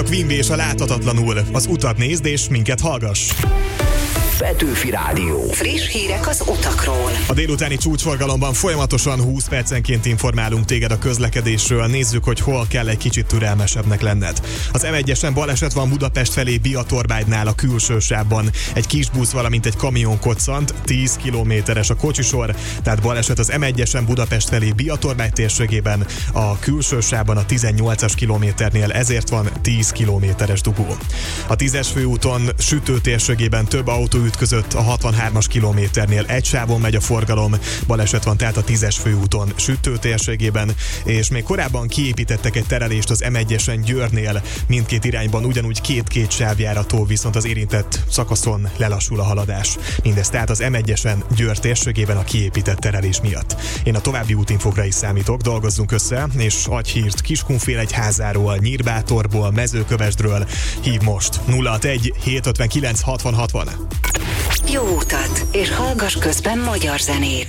Queen és a Láthatatlanul. Az utat nézd és minket hallgass. Petőfi Rádió. Friss hírek az utakról. A délutáni csúcsforgalomban folyamatosan 20 percenként informálunk téged a közlekedésről. Nézzük, hogy hol kell egy kicsit türelmesebbnek lenned. Az M1-esen baleset van Budapest felé Biatorbágynál a külső sávban. Egy kis busz, valamint egy kamion koccant, 10 kilométeres a kocsisor, tehát baleset az M1-esen Budapest felé Biatorbágy térségében, a külső sávban a 18-as kilométernél, ezért van 10 kilométeres dugó. A 10-es főúton Sütő térségében több autó ütközött, a 63-as kilométernél egy sávon megy a forgalom, baleset van tehát a 10-es főúton Sütő térségében, és még korábban kiépítettek egy terelést az M1-esen Győrnél, mindkét irányban ugyanúgy két sávjárató, viszont az érintett szakaszon lelassul a haladás. Mindez tehát az M1-esen Győr térségében a kiépített terelés miatt. Én a további útinfokra is számítok, dolgozzunk össze, és adj hírt Kiskunfélegyházáról, Nyírbátorból, Mezőkövesdről. Hív most 061 759 60 60. Jó utat, és hallgass közben magyar zenét.